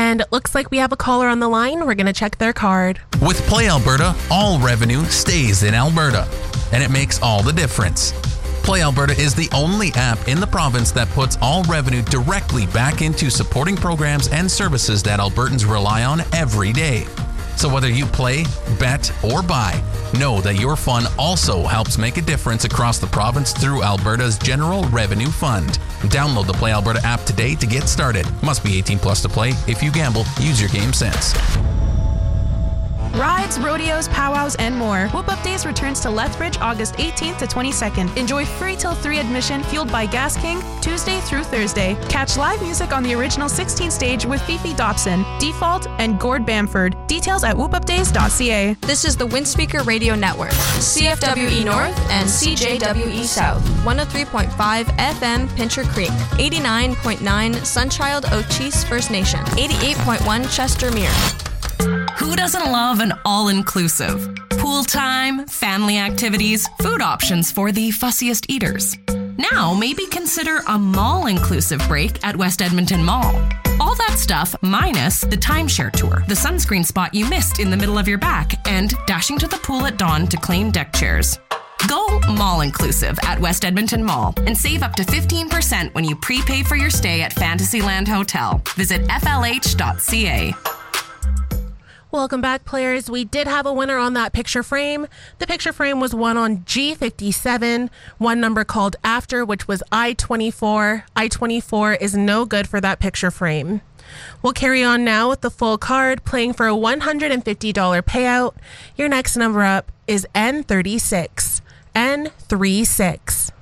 And it looks like we have a caller on the line. We're going to check their card. With Play Alberta, all revenue stays in Alberta, and it makes all the difference. Play Alberta is the only app in the province that puts all revenue directly back into supporting programs and services that Albertans rely on every day. So whether you play, bet, or buy, know that your fun also helps make a difference across the province through Alberta's General Revenue Fund. Download the Play Alberta app today to get started. Must be 18 plus to play. If you gamble, use your game sense. Rides, rodeos, powwows, and more. Whoop Up Days returns to Lethbridge August 18th to 22nd. Enjoy free till 3 admission fueled by Gas King Tuesday through Thursday. Catch live music on the original 16 stage with Fifi Dobson, Default, and Gord Bamford. Details at whoopupdays.ca. This is the Windspeaker Radio Network, CFWE North and CJWE South, 103.5 FM Pincher Creek, 89.9 Sunchild Ocheese First Nation, 88.1 Chester Mere. Who doesn't love an all-inclusive? Pool time, family activities, food options for the fussiest eaters. Now, maybe consider a mall-inclusive break at West Edmonton Mall. All that stuff minus the timeshare tour, the sunscreen spot you missed in the middle of your back, and dashing to the pool at dawn to claim deck chairs. Go mall-inclusive at West Edmonton Mall and save up to 15% when you prepay for your stay at Fantasyland Hotel. Visit flh.ca. Welcome back, players. We did have a winner on that picture frame. The picture frame was one on G57, one number called After, which was I-24. I-24 is no good for that picture frame. We'll carry on now with the full card, playing for a $150 payout. Your next number up is N36. N36.